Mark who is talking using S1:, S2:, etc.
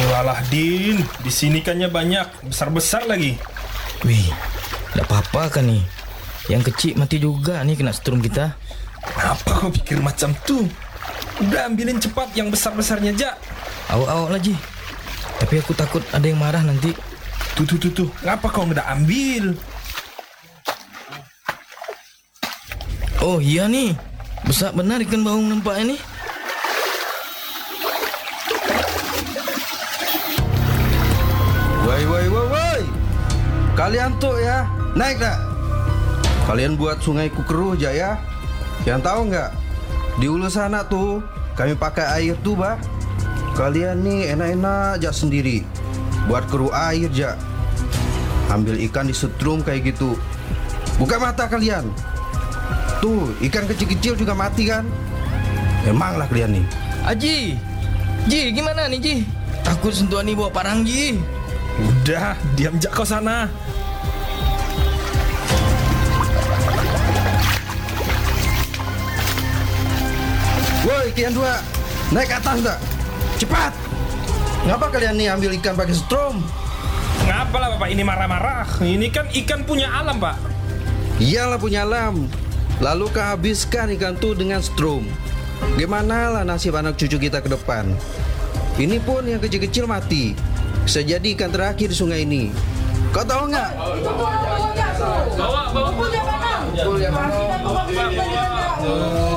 S1: Walah Din, di sini ikannya banyak, besar-besar lagi.
S2: Wih, gak apa-apa kan nih. Yang kecil mati juga nih kena setrum kita.
S1: Apa kau pikir macam tuh? Udah ambilin cepat yang besar-besarnya, Jak.
S2: Awak-awak lagi. Tapi aku takut ada yang marah nanti.
S1: Tuh. Ngapa kau nggak ambil?
S2: Oh iya nih, besar benar ikan baung nampaknya nih.
S3: Woi. Kalian tuh ya, naik dah. Kalian buat sungaiku keruh aja ya. Yang tahu nggak? Di ulu sana tuh kami pakai air tuh, bah. Kalian nih enak-enak aja sendiri. Buat keruh air aja. Ambil ikan di setrum kayak gitu. Buka mata kalian. Tuh, ikan kecil-kecil juga mati kan? Emanglah kalian nih.
S2: Ji, gimana nih Ji? Takut sentuhan nih bawa parang Ji.
S1: Udah, diam Jak kau sana.
S3: Woi, kalian dua, naik ke atas enggak? Cepat! Ngapa kalian nih ambil ikan pakai setrum?
S1: Ngapa lah Bapak ini marah-marah? Ini kan ikan punya alam, Pak.
S3: Iyalah punya alam. Lalu kehabiskan ikan tuh dengan setrum. Gimana lah nasib anak cucu kita ke depan? Ini pun yang kecil-kecil mati. Bisa jadi ikan terakhir di sungai ini. Kau tahu nggak?
S4: Bawa. Punya mana?